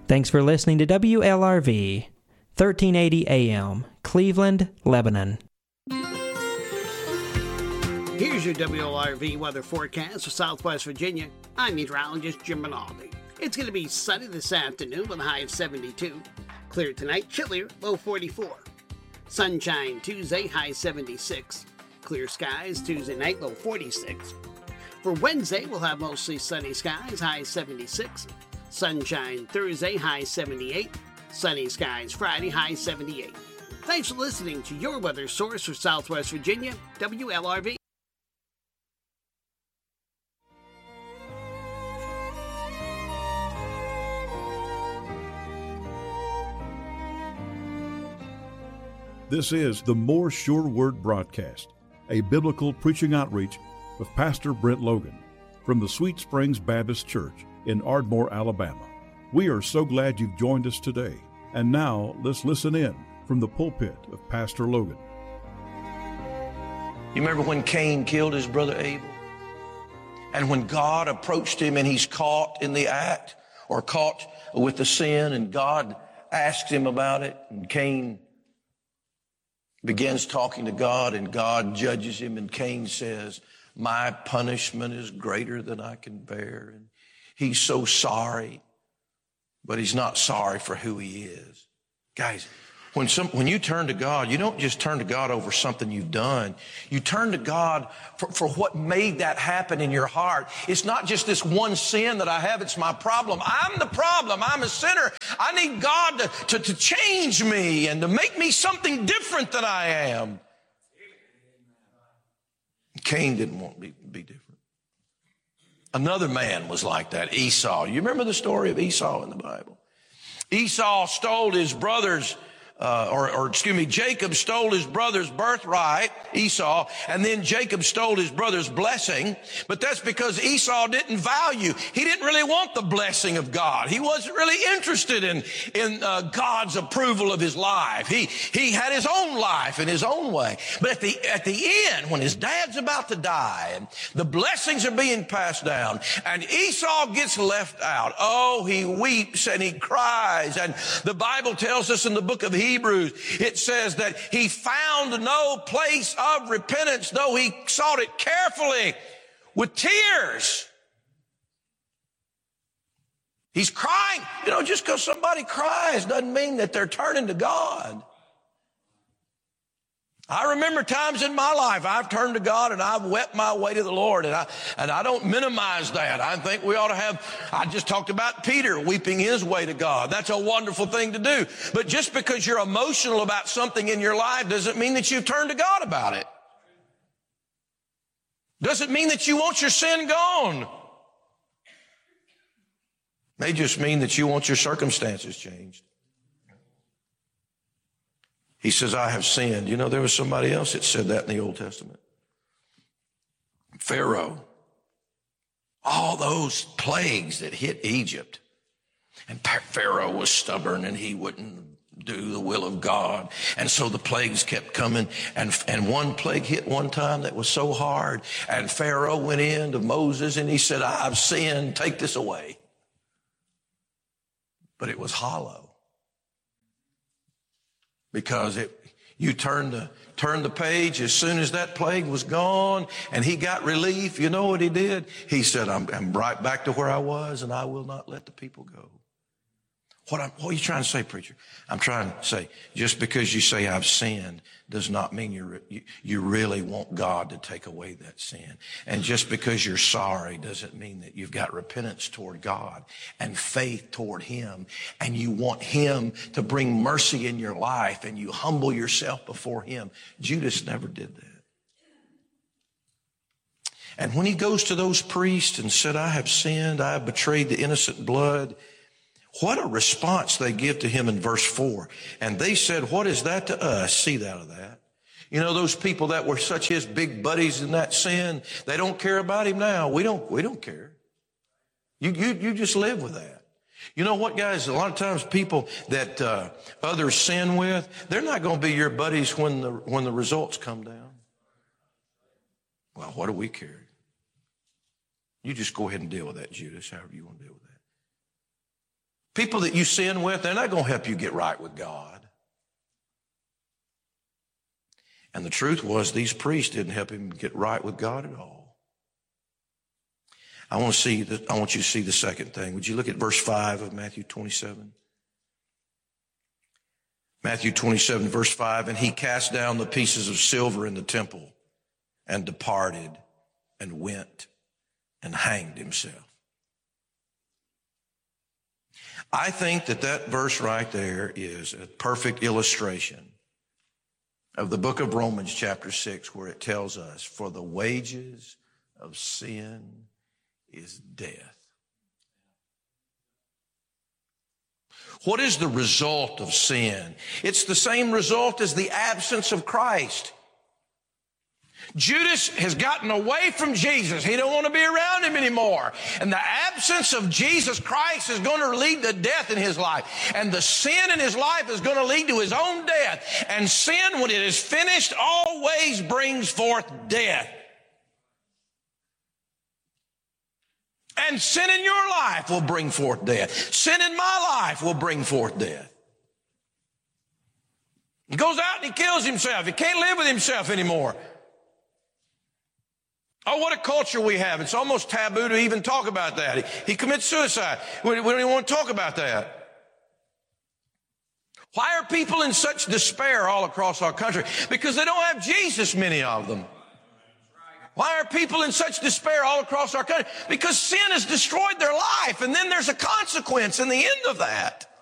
Thanks for listening to WLRV, 1380 AM, Cleveland, Lebanon. Here's your WLRV weather forecast for Southwest Virginia. I'm meteorologist Jim Rinaldi. It's going to be sunny this afternoon with a high of 72. Clear tonight, chillier, low 44. Sunshine Tuesday, high 76. Clear skies Tuesday night, low 46. For Wednesday, we'll have mostly sunny skies, high 76. Sunshine Thursday, high 78. Sunny skies Friday, high 78. Thanks for listening to your weather source for Southwest Virginia, WLRV. This is the More Sure Word broadcast, a biblical preaching outreach with Pastor Brent Logan from the Sweet Springs Baptist Church in Ardmore, Alabama. We are so glad you've joined us today. And now let's listen in from the pulpit of Pastor Logan. You remember when Cain killed his brother Abel? And when God approached him and he's caught in the act or caught with the sin, and God asked him about it, and Cain begins talking to God, and God judges him, and Cain says, my punishment is greater than I can bear. And he's so sorry, but he's not sorry for who he is. Guys, when you turn to God, you don't just turn to God over something you've done. You turn to God for what made that happen in your heart. It's not just this one sin that I have. It's my problem. I'm the problem. I'm a sinner. I need God to change me and to make me something different than I am. Cain didn't want to be different. Another man was like that, Esau. You remember the story of Esau in the Bible? Esau stole his brother's Jacob stole his brother's birthright, Esau, and then Jacob stole his brother's blessing. But that's because Esau didn't value. He didn't really want the blessing of God. He wasn't really interested in God's approval of his life. He had his own life in his own way. But at the end, when his dad's about to die and the blessings are being passed down and Esau gets left out, oh, he weeps and he cries. And the Bible tells us in the book of Hebrews, it says that he found no place of repentance, though he sought it carefully with tears. He's crying. Just because somebody cries doesn't mean that they're turning to God. I remember times in my life I've turned to God and I've wept my way to the Lord, and I don't minimize that. I think we ought to I just talked about Peter weeping his way to God. That's a wonderful thing to do. But just because you're emotional about something in your life doesn't mean that you've turned to God about it. Doesn't mean that you want your sin gone. May just mean that you want your circumstances changed. He says, I have sinned. There was somebody else that said that in the Old Testament. Pharaoh. All those plagues that hit Egypt. And Pharaoh was stubborn and he wouldn't do the will of God. And so the plagues kept coming. And one plague hit one time that was so hard. And Pharaoh went in to Moses and he said, I've sinned. Take this away. But it was hollow. Because you turn the page, as soon as that plague was gone and he got relief, you know what he did? He said, I'm right back to where I was and I will not let the people go. What are you trying to say, preacher? I'm trying to say, just because you say I've sinned does not mean you really want God to take away that sin. And just because you're sorry doesn't mean that you've got repentance toward God and faith toward Him, and you want Him to bring mercy in your life and you humble yourself before Him. Judas never did that. And when he goes to those priests and said, I have sinned, I have betrayed the innocent blood, what a response they give to him in verse 4. And they said, what is that to us? See out of that. Those people that were such his big buddies in that sin, they don't care about him now. We don't care. You just live with that. You know what, guys? A lot of times people that others sin with, they're not going to be your buddies when the results come down. Well, what do we care? You just go ahead and deal with that, Judas, however you want to deal with that. People that you sin with, they're not going to help you get right with God. And the truth was, these priests didn't help him get right with God at all. I want you to see the second thing. Would you look at verse 5 of Matthew 27? Matthew 27, verse 5, and he cast down the pieces of silver in the temple and departed and went and hanged himself. I think that verse right there is a perfect illustration of the book of Romans chapter 6, where it tells us, for the wages of sin is death. What is the result of sin? It's the same result as the absence of Christ. Judas has gotten away from Jesus. He don't want to be around him anymore. And the absence of Jesus Christ is going to lead to death in his life. And the sin in his life is going to lead to his own death. And sin, when it is finished, always brings forth death. And sin in your life will bring forth death. Sin in my life will bring forth death. He goes out and he kills himself. He can't live with himself anymore. Oh, what a culture we have. It's almost taboo to even talk about that. He commits suicide. We don't even want to talk about that. Why are people in such despair all across our country? Because they don't have Jesus, many of them. Why are people in such despair all across our country? Because sin has destroyed their life, and then there's a consequence in the end of that.